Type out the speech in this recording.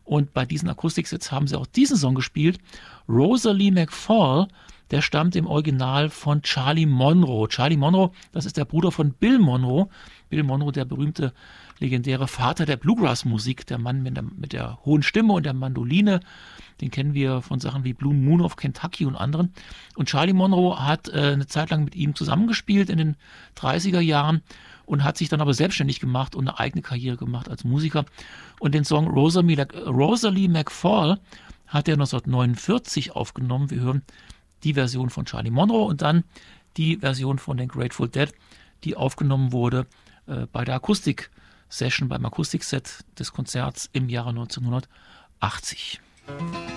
Und bei diesen Akustiksets haben sie auch diesen Song gespielt. Rosalie McFall, der stammt im Original von Charlie Monroe. Charlie Monroe, das ist der Bruder von Bill Monroe. Bill Monroe, der berühmte, legendäre Vater der Bluegrass-Musik, der Mann mit der hohen Stimme und der Mandoline. Den kennen wir von Sachen wie Blue Moon of Kentucky und anderen. Und Charlie Monroe hat eine Zeit lang mit ihm zusammengespielt in den 30er Jahren und hat sich dann aber selbstständig gemacht und eine eigene Karriere gemacht als Musiker. Und den Song Rosalie McFall hat er 1949 aufgenommen. Wir hören die Version von Charlie Monroe und dann die Version von den Grateful Dead, die aufgenommen wurde bei der Akustik-Session, beim Akustikset des Konzerts im Jahre 1980.